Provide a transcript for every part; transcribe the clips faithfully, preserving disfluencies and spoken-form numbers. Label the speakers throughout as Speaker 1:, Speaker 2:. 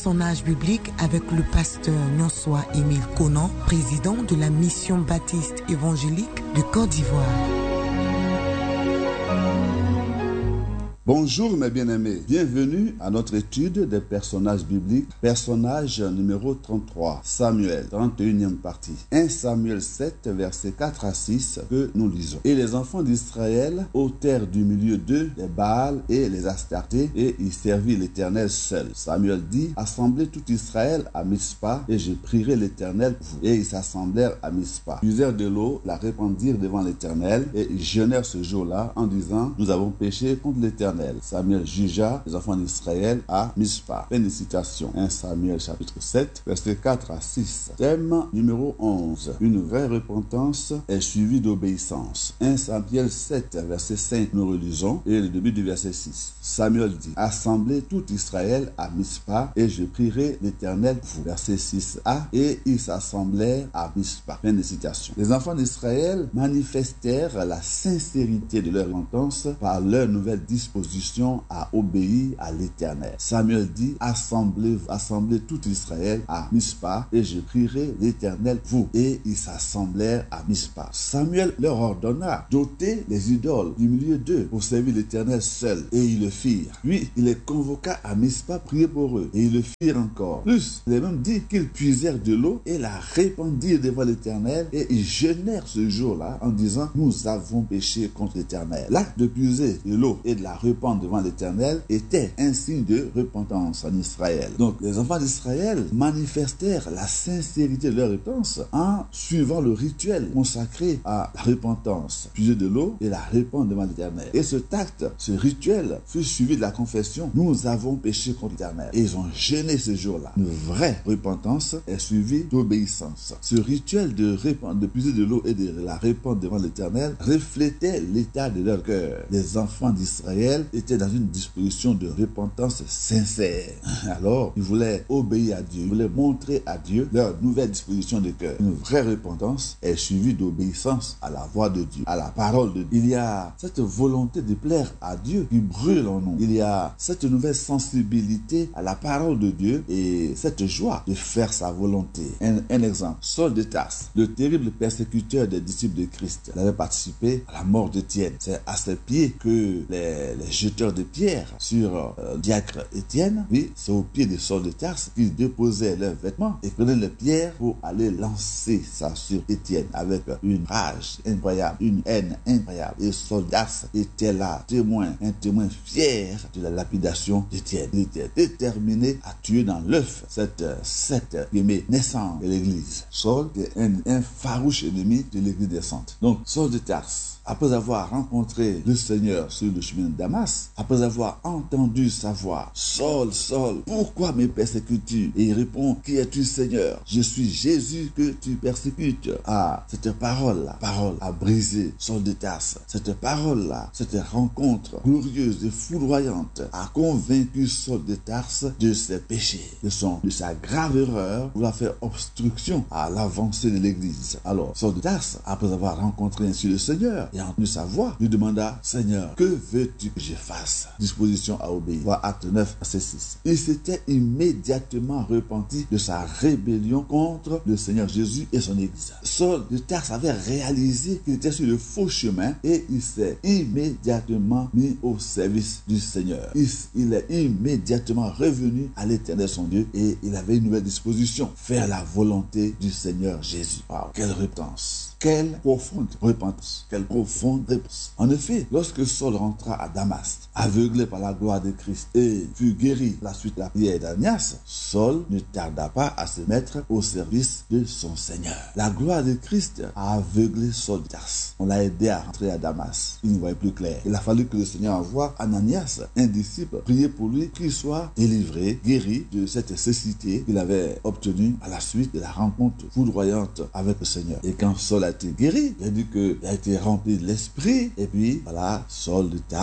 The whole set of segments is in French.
Speaker 1: Personnage biblique avec le pasteur Nonsoa Émile Conan, président de la mission baptiste évangélique de Côte d'Ivoire.
Speaker 2: Bonjour mes bien-aimés, bienvenue à notre étude des personnages bibliques, personnage numéro trente-trois, Samuel, trente et unième partie. premier Samuel sept, versets quatre à six que nous lisons. Et les enfants d'Israël ôtèrent du milieu d'eux les Baals et les Astartés, et ils servirent l'Éternel seul. Samuel dit, assemblez tout Israël à Mispa, et je prierai l'Éternel pour vous. Et ils s'assemblèrent à Mispa. Ils usèrent de l'eau, la répandirent devant l'Éternel, et ils jeûnèrent ce jour-là en disant, nous avons péché contre l'Éternel. Samuel jugea les enfants d'Israël à Mispa. Fin de citation. premier Samuel chapitre sept, versets quatre à six. Thème numéro onze. Une vraie repentance est suivie d'obéissance. premier Samuel sept, verset cinq, nous relisons, et le début du verset six. Samuel dit, assemblez tout Israël à Mispa, et je prierai l'Éternel pour vous. Verset six a, et ils s'assemblèrent à Mispa. Fin de citation. Les enfants d'Israël manifestèrent la sincérité de leur repentance par leur nouvelle disposition à obéir à l'Éternel. Samuel dit, assemblez, assemblez tout Israël à Mispa, et je prierai l'Éternel vous. Et ils s'assemblèrent à Mispa. Samuel leur ordonna d'ôter les idoles du milieu d'eux pour servir l'Éternel seul, et ils le firent. Puis il les convoqua à Mispa, prier pour eux, et ils le firent encore. Plus, il a même dit qu'ils puisèrent de l'eau et la répandirent devant l'Éternel, et ils jeûnèrent ce jour-là en disant, nous avons péché contre l'Éternel. L'acte de puiser de l'eau et de la répandre devant l'Éternel était un signe de repentance en Israël. Donc les enfants d'Israël manifestèrent la sincérité de leur repentance en suivant le rituel consacré à la repentance, puiser de l'eau et la répandre devant l'Éternel. Et ce acte, ce rituel fut suivi de la confession, nous avons péché contre l'Éternel. Et ils ont jeûné ce jour-là. Une vraie repentance est suivie d'obéissance. Ce rituel de répandre, de puiser de l'eau et de la répandre devant l'Éternel reflétait l'état de leur cœur. Les enfants d'Israël étaient dans une disposition de repentance sincère. Alors, ils voulaient obéir à Dieu, ils voulaient montrer à Dieu leur nouvelle disposition de cœur. Une vraie repentance est suivie d'obéissance à la voix de Dieu, à la parole de Dieu. Il y a cette volonté de plaire à Dieu qui brûle en nous. Il y a cette nouvelle sensibilité à la parole de Dieu et cette joie de faire sa volonté. Un, un exemple, Saul de Tarse, le terrible persécuteur des disciples de Christ, il avait participé à la mort d'Étienne. C'est à ses pieds que les, les jeteurs de pierres sur euh, diacre Étienne, oui, c'est au pied de Saul de Tarse qu'ils déposaient leurs vêtements et prenaient les pierres pour aller lancer ça sur Étienne avec une rage incroyable, une haine incroyable. Et Saul de Tarse était là, témoin, un témoin fier de la lapidation d'Étienne. Il était déterminé à tuer dans l'œuf cette secte aimée naissante de l'Église. Saul était un, un farouche ennemi de l'Église des saintes. Donc Saul de Tarse, après avoir rencontré le Seigneur sur le chemin de Damas, après avoir entendu sa voix, Saul, Saul, pourquoi me persécutes-tu? Et il répond, qui es-tu, Seigneur? Je suis Jésus que tu persécutes. Ah, cette parole-là, parole a brisé Saul de Tarse. Cette parole-là, cette rencontre glorieuse et foudroyante a convaincu Saul de Tarse de ses péchés, de son, de sa grave erreur, vouloir faire obstruction à l'avancée de l'Église. Alors, Saul de Tarse, après avoir rencontré ainsi le Seigneur, et entendu sa voix, lui demanda, Seigneur, que veux-tu que je fasse? Disposition à obéir. Voir acte neuf, verset six. Il s'était immédiatement repenti de sa rébellion contre le Seigneur Jésus et son Église. Saul de Tarse avait réalisé qu'il était sur le faux chemin et il s'est immédiatement mis au service du Seigneur. Il, il est immédiatement revenu à l'Éternel son Dieu et il avait une nouvelle disposition, faire la volonté du Seigneur Jésus. Wow, quelle repentance! Quelle profonde repentance, quelle profonde réponse. En effet, lorsque Saul rentra à Damas, aveuglé par la gloire de Christ et fut guéri à la suite de la prière d'Anias, Saul ne tarda pas à se mettre au service de son Seigneur. La gloire de Christ a aveuglé Saul de Tarse. On l'a aidé à rentrer à Damas. Il ne voyait plus clair. Il a fallu que le Seigneur envoie Ananias, un disciple, prier pour lui qu'il soit délivré, guéri de cette cécité qu'il avait obtenue à la suite de la rencontre foudroyante avec le Seigneur. Et quand Saul a été guéri, il a dit qu'il a été rempli de l'esprit, et puis voilà, Saul de Tarse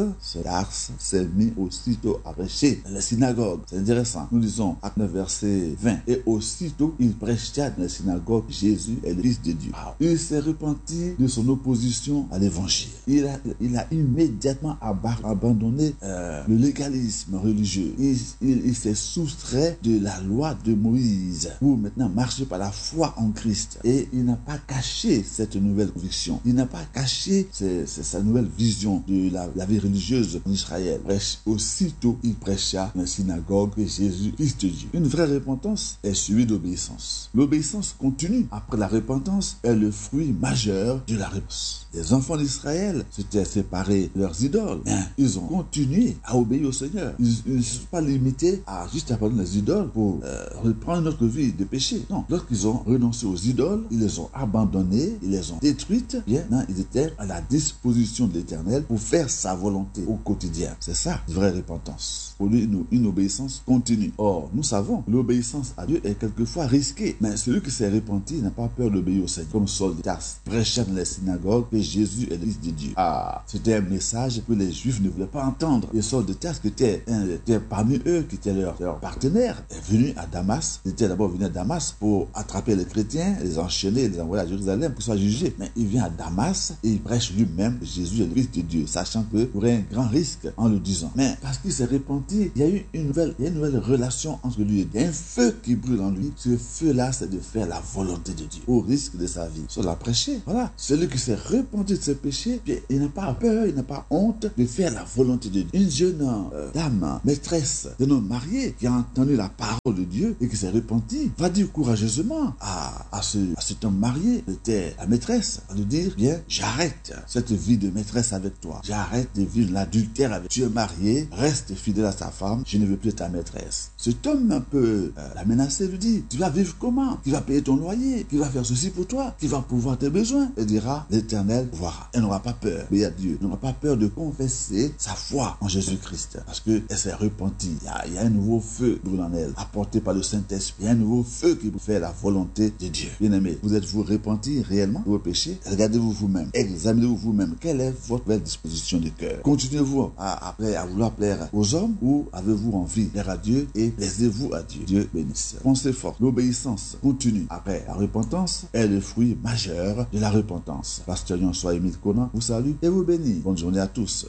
Speaker 2: ce Tarse s'est mis aussitôt à prêcher dans la synagogue. C'est intéressant. Nous lisons Acte neuf, verset vingt. Et aussitôt, il prêcha dans la synagogue Jésus est le Fils de Dieu. Wow. Il s'est repenti de son opposition à l'évangile. Il a, il a immédiatement abandonné euh, le légalisme religieux. Il, il, il s'est soustrait de la loi de Moïse pour maintenant marcher par la foi en Christ. Et il n'a pas caché cette nouvelle conviction. Il n'a pas caché c'est, c'est sa nouvelle vision de la, la vie religieuse en Israël. Bref, aussitôt, il prêcha dans la synagogue que Jésus, Fils de Dieu. Une vraie repentance est suivie d'obéissance. L'obéissance continue après la repentance est le fruit majeur de la réponse. Les enfants d'Israël s'étaient séparés de leurs idoles. Hein, ils ont continué à obéir au Seigneur. Ils ne se sont pas limités à juste abandonner les idoles pour euh, reprendre notre vie de péché. Non, lorsqu'ils ont renoncé aux idoles, ils les ont abandonnées, ils les ont détruites. Bien, non, ils étaient à la disposition de l'Éternel pour faire sa volonté au quotidien. C'est ça, une vraie repentance. Pour lui, une, une obéissance continue. Or, nous savons, l'obéissance à Dieu est quelquefois risquée. Mais celui qui s'est repenti n'a pas peur d'obéir au Seigneur. Comme Saul de Tarse prêchait dans les synagogues que Jésus est le Fils de Dieu. Ah, c'était un message que les Juifs ne voulaient pas entendre. Et Saul de Tarse, qui était, un, était parmi eux, qui était leur, leur partenaire, est venu à Damas. Il était d'abord venu à Damas pour attraper les chrétiens, les enchaîner, les envoyer à Jérusalem pour qu'ils soient jugés. Mais il vient à Damas et il prêche lui-même que Jésus est le Fils de Dieu, sachant qu'il y aurait un grand risque en le disant. Mais parce qu'il s'est repenti, il y a eu une nouvelle, il y a une nouvelle relation entre lui et Dieu. Il y a un feu qui brûle en lui. Ce feu-là, c'est de faire la volonté de Dieu au risque de sa vie. Sur la prêcher. Voilà. Celui qui s'est repenti de ses péchés, puis il n'a pas peur, il n'a pas honte de faire la volonté de Dieu. Une jeune euh, dame, maîtresse d'un homme marié, qui a entendu la parole de Dieu et qui s'est repentie, va dire courageusement à, à, ce, à cet homme marié, qui était la maîtresse, à lui dire, bien, j'arrête cette vie de maîtresse avec toi. J'arrête de vivre l'adultère avec toi. Tu es marié, reste fidèle à sa femme, je ne veux plus ta maîtresse. Cet homme un peu euh, la menacé lui dit, tu vas vivre comment? Qui va payer ton loyer? Qui va faire ceci pour toi? Qui va pouvoir tes besoins? Elle dira, l'Éternel voira. Elle n'aura pas peur. Mais à Dieu, elle n'aura pas peur de confesser sa foi en Jésus-Christ. Parce qu'elle s'est repentie. Il y, a, il y a un nouveau feu brûlant en elle, apporté par le Saint-Esprit. Il y a un nouveau feu qui vous fait la volonté de Dieu. Bien-aimés, vous êtes-vous repentis réellement de vos péchés? Regardez-vous vous-même. Examinez-vous vous-même. Quelle est votre belle disposition de cœur? Continuez-vous à, après, à vouloir plaire aux hommes ou avez-vous envie de plaire à Dieu et plaisez-vous à Dieu? Dieu bénisse. Pensez fort. L'obéissance continue après la repentance est le fruit majeur de la repentance. Pasteur Nyosoa Émile Conan vous salue et vous bénit. Bonne journée à tous.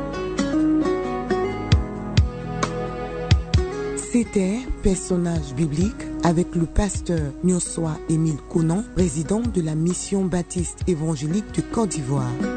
Speaker 1: C'était Personnage biblique avec le pasteur Nyosoa Émile Conan, président de la mission baptiste évangélique de Côte d'Ivoire.